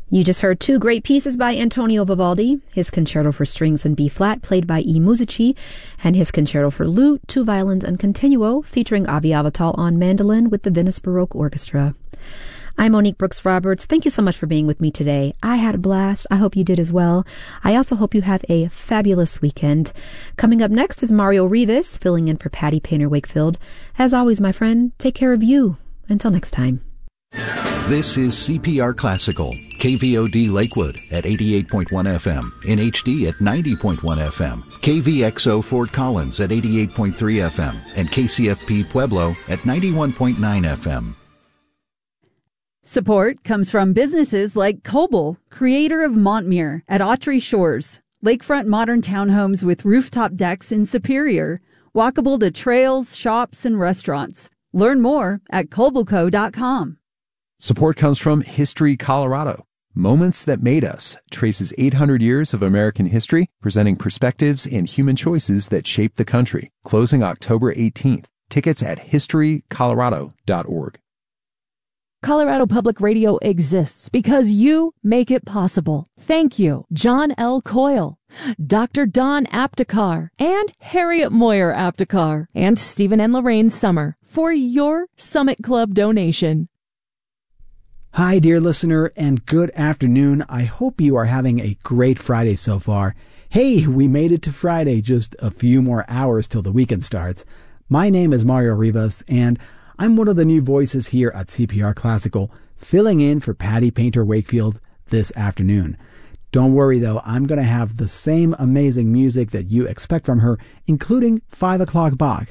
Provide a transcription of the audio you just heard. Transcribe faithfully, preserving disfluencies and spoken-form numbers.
You just heard two great pieces by Antonio Vivaldi, his Concerto for Strings in B-flat, played by E. Musici, and his Concerto for Lute, Two Violins and Continuo, featuring Avi Avital on mandolin with the Venice Baroque Orchestra. I'm Monique Brooks-Roberts. Thank you so much for being with me today. I had a blast. I hope you did as well. I also hope you have a fabulous weekend. Coming up next is Mario Rivas, filling in for Patty Painter-Wakefield. As always, my friend, take care of you. Until next time. This is C P R Classical, K V O D Lakewood at eighty-eight point one F M, in H D at ninety point one F M, K V X O Fort Collins at eighty-eight point three F M, and K C F P Pueblo at ninety-one point nine F M. Support comes from businesses like Coble, creator of Montmere at Autry Shores, lakefront modern townhomes with rooftop decks in Superior, walkable to trails, shops, and restaurants. Learn more at cobleco dot com. Support comes from History Colorado. Moments That Made Us traces eight hundred years of American history, presenting perspectives and human choices that shaped the country. Closing October eighteenth. Tickets at history colorado dot org. Colorado Public Radio exists because you make it possible. Thank you, John L. Coyle, Doctor Don Aptekar, and Harriet Moyer Aptekar, and Stephen and Lorraine Summer for your Summit Club donation. Hi, dear listener, and good afternoon. I hope you are having a great Friday so far. Hey, we made it to Friday, just a few more hours till the weekend starts. My name is Mario Rivas, and I'm one of the new voices here at C P R Classical, filling in for Patty Painter-Wakefield this afternoon. Don't worry, though, I'm going to have the same amazing music that you expect from her, including five o'clock Bach.